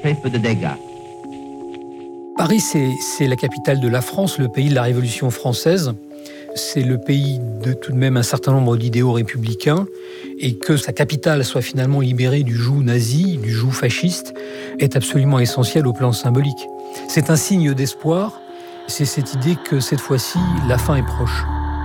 fait peu de dégâts. Paris, c'est la capitale de la France, le pays de la Révolution française. C'est le pays de tout de même un certain nombre d'idéaux républicains, et que sa capitale soit finalement libérée du joug nazi, du joug fasciste, est absolument essentiel au plan symbolique. C'est un signe d'espoir, c'est cette idée que cette fois-ci, la fin est proche.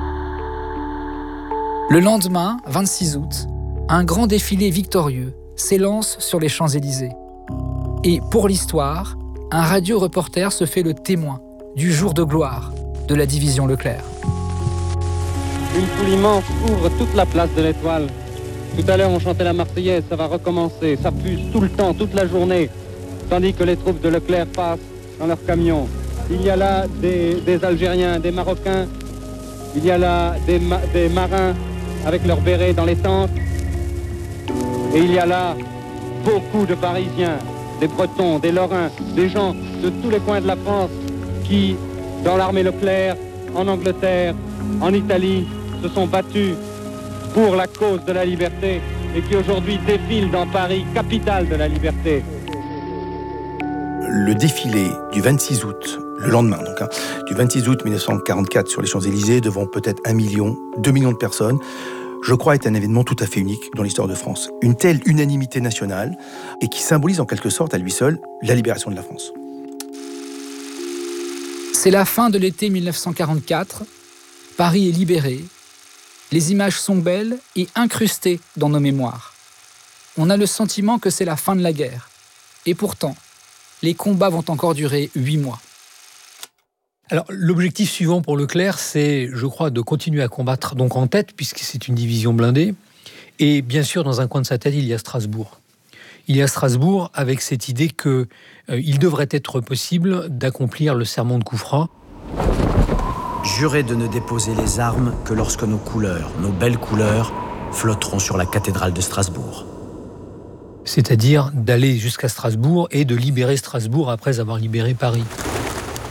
Le lendemain, 26 août, un grand défilé victorieux s'élance sur les Champs-Élysées. Et pour l'histoire, un radioreporter se fait le témoin du jour de gloire de la division Leclerc. Une foule immense couvre toute la place de l'Étoile. Tout à l'heure, on chantait la Marseillaise, ça va recommencer. Ça fuse tout le temps, toute la journée, tandis que les troupes de Leclerc passent dans leurs camions. Il y a là des Algériens, des Marocains, il y a là des marins avec leurs bérets dans les tentes. Et il y a là beaucoup de Parisiens, des Bretons, des Lorrains, des gens de tous les coins de la France qui, dans l'armée Leclerc, en Angleterre, en Italie, se sont battus pour la cause de la liberté et qui aujourd'hui défilent dans Paris, capitale de la liberté. Le défilé du 26 août, le lendemain donc, du 26 août 1944 sur les Champs-Élysées, devant peut-être 1 million, 2 millions de personnes, je crois est un événement tout à fait unique dans l'histoire de France. Une telle unanimité nationale et qui symbolise en quelque sorte à lui seul la libération de la France. C'est la fin de l'été 1944. Paris est libéré. Les images sont belles et incrustées dans nos mémoires. On a le sentiment que c'est la fin de la guerre. Et pourtant, les combats vont encore durer 8 mois. Alors, l'objectif suivant pour Leclerc, c'est, je crois, de continuer à combattre donc en tête, puisque c'est une division blindée. Et bien sûr, dans un coin de sa tête, il y a Strasbourg. Il y a Strasbourg avec cette idée qu'il devrait être possible d'accomplir le serment de Koufra. Jurez de ne déposer les armes que lorsque nos couleurs, nos belles couleurs, flotteront sur la cathédrale de Strasbourg. C'est-à-dire d'aller jusqu'à Strasbourg et de libérer Strasbourg après avoir libéré Paris.